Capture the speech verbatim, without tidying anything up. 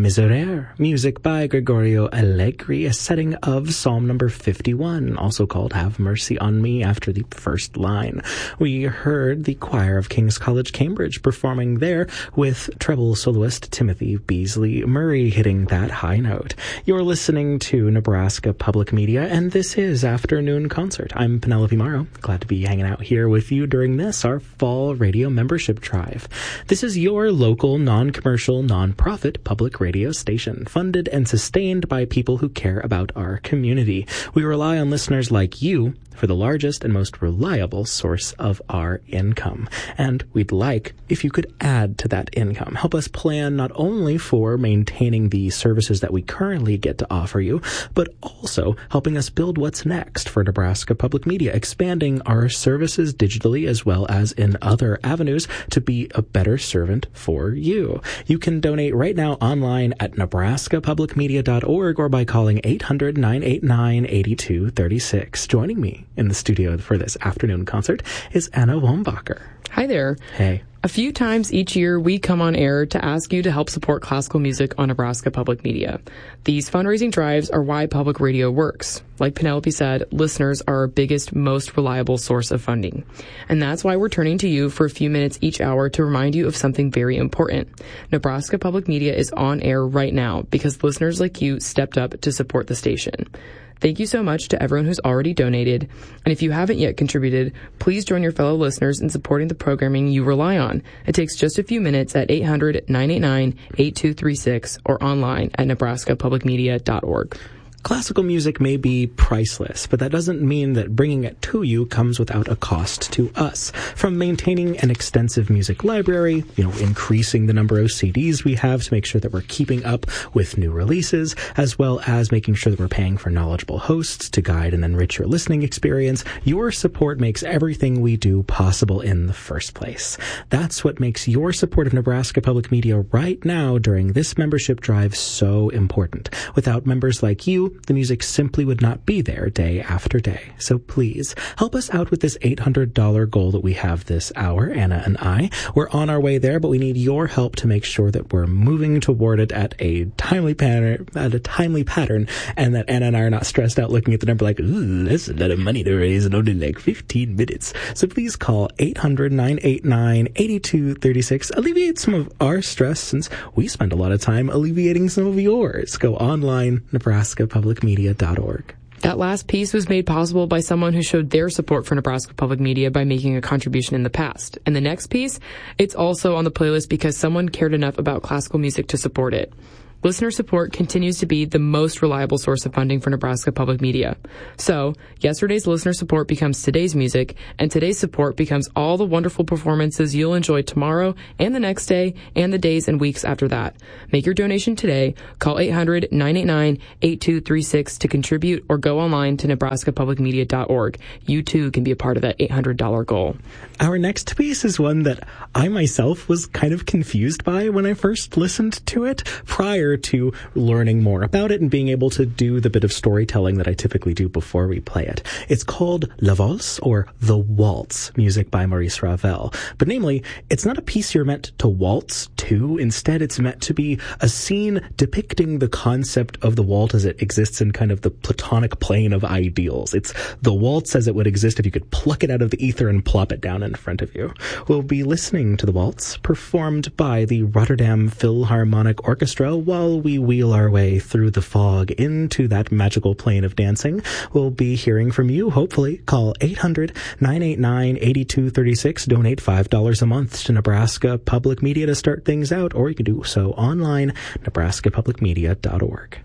Miserere, music by Gregorio Allegri, a setting of Psalm number fifty-one, also called Have Mercy on Me, after the first line. We heard the choir of King's College, Cambridge, performing there with treble soloist Timothy Beasley Murray hitting that high note. You're listening to Nebraska Public Media, and this is Afternoon Concert. I'm Penelope Morrow, glad to be hanging out here with you during this, our fall radio membership drive. This is your local, non-commercial, non-profit public radio station, funded and sustained by people who care about our community. We rely on listeners like you for the largest and most reliable source of our income. And we'd like if you could add to that income. Help us plan not only for maintaining the services that we currently get to offer you, but also helping us build what's next for Nebraska Public Media, expanding our services digitally as well as in other avenues to be a better servant for you. You can donate right now online at nebraska public media dot org or by calling eight hundred, nine eight nine, eight two three six. Joining me in the studio for this afternoon concert is Anna Wombacher. Hi there. Hey. A few times each year, we come on air to ask you to help support classical music on Nebraska Public Media. These fundraising drives are why public radio works. Like Penelope said, listeners are our biggest, most reliable source of funding. And that's why we're turning to you for a few minutes each hour to remind you of something very important. Nebraska Public Media is on air right now because listeners like you stepped up to support the station. Thank you so much to everyone who's already donated. And if you haven't yet contributed, please join your fellow listeners in supporting the programming you rely on. It takes just a few minutes at eight hundred, nine eight nine, eight two three six or online at nebraska public media dot org. Classical music may be priceless, but that doesn't mean that bringing it to you comes without a cost to us. From maintaining an extensive music library, you know, increasing the number of C Ds we have to make sure that we're keeping up with new releases, as well as making sure that we're paying for knowledgeable hosts to guide and enrich your listening experience, your support makes everything we do possible in the first place. That's what makes your support of Nebraska Public Media right now during this membership drive so important. Without members like you, the music simply would not be there day after day. So please, help us out with this eight hundred dollars goal that we have this hour, Anna and I. We're on our way there, but we need your help to make sure that we're moving toward it at a timely pattern, at a timely pattern, and that Anna and I are not stressed out looking at the number like, ooh, that's a lot of money to raise in only like fifteen minutes. So please call eight hundred, nine eight nine, eight two three six. Alleviate some of our stress since we spend a lot of time alleviating some of yours. Go online, nebraska public media dot org. That last piece was made possible by someone who showed their support for Nebraska Public Media by making a contribution in the past. And the next piece, it's also on the playlist because someone cared enough about classical music to support it. Listener support continues to be the most reliable source of funding for Nebraska Public Media. So, yesterday's listener support becomes today's music, and today's support becomes all the wonderful performances you'll enjoy tomorrow and the next day and the days and weeks after that. Make your donation today. Call eight hundred, nine eight nine, eight two three six to contribute or go online to nebraska public media dot org. You too can be a part of that eight hundred dollars goal. Our next piece is one that I myself was kind of confused by when I first listened to it prior to learning more about it and being able to do the bit of storytelling that I typically do before we play it. It's called La Valse, or The Waltz, music by Maurice Ravel. But namely, it's not a piece you're meant to waltz to. Instead, it's meant to be a scene depicting the concept of the waltz as it exists in kind of the platonic plane of ideals. It's the waltz as it would exist if you could pluck it out of the ether and plop it down in front of you. We'll be listening to The Waltz, performed by the Rotterdam Philharmonic Orchestra, while we wheel our way through the fog into that magical plane of dancing. We'll be hearing from you, hopefully. Call eight hundred, nine eight nine, eight two three six. Donate five dollars a month to Nebraska Public Media to start things out, or you can do so online, nebraska public media dot org.